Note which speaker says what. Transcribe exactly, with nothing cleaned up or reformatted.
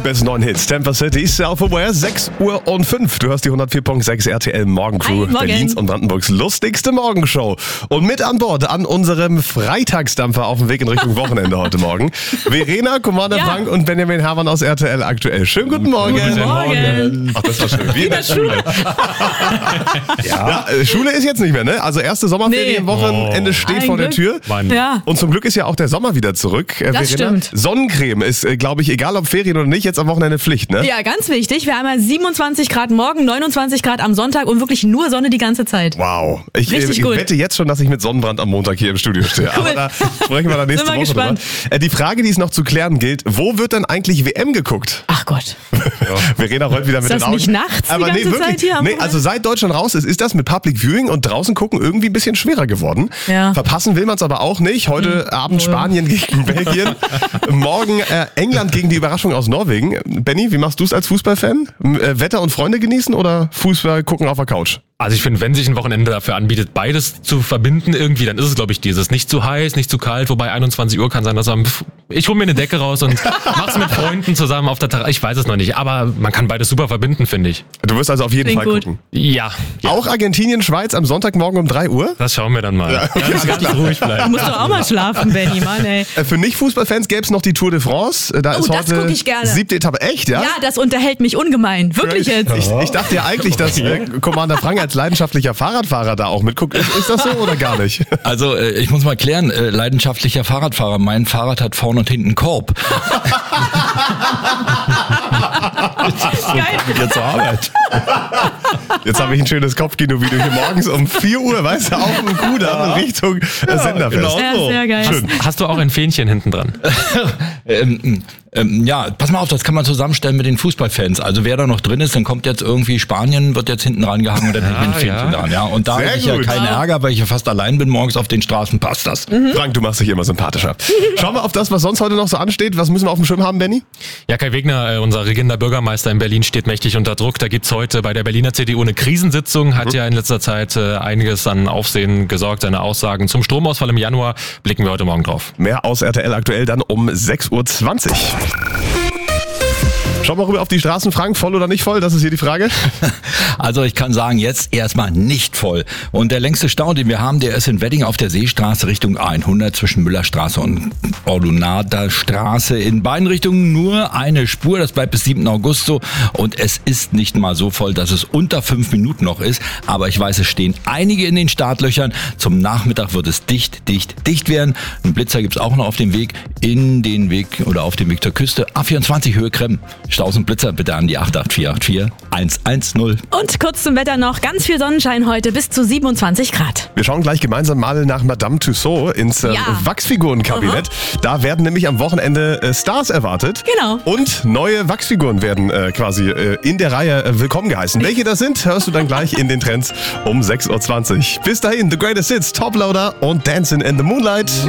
Speaker 1: besten neuen Hits. Tampa City, Self-Aware, sechs Uhr und fünf. Du hörst die hundertvier Komma sechs R T L Morgencrew,
Speaker 2: Hi, morgen.
Speaker 1: Berlins und Brandenburgs lustigste Morgenshow. Und mit an Bord an unserem Freitagsdampfer auf dem Weg in Richtung Wochenende heute Morgen. Verena, Commander
Speaker 2: Ja.
Speaker 1: Frank und Benjamin Hermann aus R T L aktuell. Schönen guten Morgen.
Speaker 2: Guten Morgen.
Speaker 1: Ach, das war schön. Wie in der Schule. Ja, äh, Schule ist jetzt nicht mehr, ne? Also erste Sommerferienwochenende
Speaker 3: Nee.
Speaker 1: steht
Speaker 2: Ein
Speaker 1: vor der
Speaker 2: Glück.
Speaker 1: Tür.
Speaker 3: Mann.
Speaker 2: Ja.
Speaker 1: Und zum Glück ist ja auch der Sommer wieder zurück. Äh,
Speaker 2: Das
Speaker 1: Verena,
Speaker 2: stimmt.
Speaker 1: Sonnencreme ist, äh, glaube ich, egal ob Ferien oder nicht, jetzt am Wochenende Pflicht, ne?
Speaker 2: Ja, ganz wichtig. Wir haben ja siebenundzwanzig Grad morgen, neunundzwanzig Grad am Sonntag und wirklich nur Sonne die ganze Zeit.
Speaker 1: Wow. Ich, äh,
Speaker 2: Richtig
Speaker 1: ich
Speaker 2: gut.
Speaker 1: wette jetzt schon, dass ich mit Sonnenbrand am Montag hier im Studio stehe. Aber da sprechen wir dann nächste
Speaker 2: Sind wir
Speaker 1: Woche drüber.
Speaker 2: gespannt.
Speaker 1: Äh, die Frage, die es noch zu klären gilt, wo wird denn eigentlich W M geguckt?
Speaker 2: Ach Gott.
Speaker 1: Verena rollt wieder mit
Speaker 2: das
Speaker 1: den Augen.
Speaker 2: nicht nachts die
Speaker 1: Aber nee,
Speaker 2: ganze
Speaker 1: wirklich.
Speaker 2: Zeit hier am
Speaker 1: Nee,
Speaker 2: Wochenende?
Speaker 1: also seit Deutschland raus ist, ist das mit Public Viewing und draußen gucken irgendwie ein bisschen schwerer geworden.
Speaker 2: Ja.
Speaker 1: Verpassen will man es aber auch nicht. Heute Abend
Speaker 2: wohl.
Speaker 1: Spanien gegen Belgien. Morgen äh, England gegen die Überraschung aus Norwegen. Benny, wie machst du es als Fußballfan? M- Äh, Wetter und Freunde genießen oder Fußball gucken auf der Couch?
Speaker 3: Also ich finde, wenn sich ein Wochenende dafür anbietet, beides zu verbinden irgendwie, dann ist es, glaube ich, dieses. Nicht zu heiß, nicht zu kalt, wobei einundzwanzig Uhr kann sein, dass am, ich hole mir eine Decke raus und mach's mit Freunden zusammen auf der Terrasse. Ich weiß es noch nicht, aber man kann beides super verbinden, finde ich.
Speaker 1: Du wirst also auf jeden
Speaker 2: Klingt
Speaker 1: Fall
Speaker 2: gut.
Speaker 1: gucken.
Speaker 3: Ja, ja,
Speaker 1: Auch Argentinien, Schweiz am Sonntagmorgen um drei Uhr?
Speaker 3: das schauen wir dann mal.
Speaker 1: Ja, okay,
Speaker 3: ganz,
Speaker 1: alles
Speaker 3: ganz
Speaker 1: klar.
Speaker 3: ruhig
Speaker 2: Du
Speaker 3: bleiben.
Speaker 2: musst doch auch mal schlafen, Benny, Mann, ey.
Speaker 1: Äh, Für Nicht-Fußballfans gäbe es noch die Tour de France. Äh, Da
Speaker 2: Oh,
Speaker 1: ist
Speaker 2: das
Speaker 1: heute
Speaker 2: guck ich gerne.
Speaker 1: siebte Etappe. Echt, ja?
Speaker 2: Ja, das unterhält mich ungemein. Wirklich jetzt.
Speaker 1: Ich, ich dachte ja eigentlich, dass äh, Commander Frank als leidenschaftlicher Fahrradfahrer da auch mitguckt. Ist, ist das so oder gar nicht?
Speaker 4: Also äh, ich muss mal klären, äh, leidenschaftlicher Fahrradfahrer, mein Fahrrad hat vorne und hinten einen Korb.
Speaker 2: Geil.
Speaker 4: Wieder zur Arbeit.
Speaker 1: Jetzt habe ich ein schönes Kopfkino-Video hier morgens um vier Uhr, weißt du, auf dem Kudamm in Richtung äh, Senderfest.
Speaker 4: genau.
Speaker 2: Ja, sehr geil.
Speaker 1: Schön.
Speaker 3: Hast du auch ein Fähnchen hinten dran?
Speaker 4: ähm, ähm, ja, pass mal auf, das kann man zusammenstellen mit den Fußballfans. Also wer da noch drin ist, dann kommt jetzt irgendwie Spanien, wird jetzt hinten rangehangen und dann hängt mir ein
Speaker 3: Ah,
Speaker 4: Fähnchen
Speaker 3: ja.
Speaker 4: dran. Ja. Und da
Speaker 1: Sehr
Speaker 4: habe ich ja
Speaker 1: gut.
Speaker 4: keinen Ärger, weil ich ja fast allein bin morgens auf den Straßen, passt das.
Speaker 1: Frank, du machst dich immer sympathischer. Schauen wir auf das, was sonst heute noch so ansteht. Was müssen wir auf dem Schirm haben, Benny?
Speaker 3: Ja, Kai Wegner, äh, unser regierender Bürgermeister in Berlin, steht mächtig unter Druck. Da gibt's heute bei der Berliner C D U eine Krisensitzung. Hat ja in letzter Zeit äh, einiges an Aufsehen gesorgt. Seine Aussagen zum Stromausfall im Januar blicken wir heute Morgen drauf.
Speaker 1: Mehr aus R T L aktuell dann um sechs Uhr zwanzig. Schauen wir rüber auf die Straßen, Frank. Voll oder nicht voll? Das ist hier die Frage.
Speaker 4: Also ich kann sagen, jetzt erstmal nicht voll. Und der längste Stau, den wir haben, der ist in Wedding auf der Seestraße Richtung A hundert zwischen Müllerstraße und Ordonader Straße. In beiden Richtungen nur eine Spur. Das bleibt bis siebten August so. Und es ist nicht mal so voll, dass es unter fünf Minuten noch ist. Aber ich weiß, es stehen einige in den Startlöchern. Zum Nachmittag wird es dicht, dicht, dicht werden. Ein Blitzer gibt's auch noch auf dem Weg in den Weg oder auf dem Weg zur Küste. A vierundzwanzig Höhe Kremmen. Staus und Blitzer bitte an die acht acht vier acht vier eins eins null.
Speaker 2: Und kurz zum Wetter noch. Ganz viel Sonnenschein heute bis zu siebenundzwanzig Grad.
Speaker 1: Wir schauen gleich gemeinsam mal nach Madame Tussauds ins äh,
Speaker 2: Ja.
Speaker 1: Wachsfigurenkabinett. Da werden nämlich am Wochenende äh, Stars erwartet.
Speaker 2: Genau.
Speaker 1: Und neue Wachsfiguren werden äh, quasi äh, in der Reihe äh, willkommen geheißen. Welche das sind, hörst du dann gleich in den Trends um sechs Uhr zwanzig. Bis dahin, The Greatest Hits, Toploader und Dancing in the Moonlight.